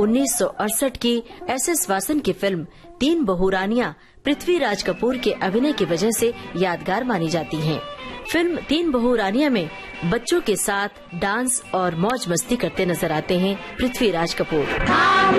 1968 की SS वासन की film तीन बहू रानियां पृथ्वीराज कपूर के अभिनय की वजह से यादगार मानी जाती हैं। फिल्म तीन बहू रानियां में बच्चों के साथ डांस और मौज मस्ती करते नजर आते हैं पृथ्वीराज कपूर।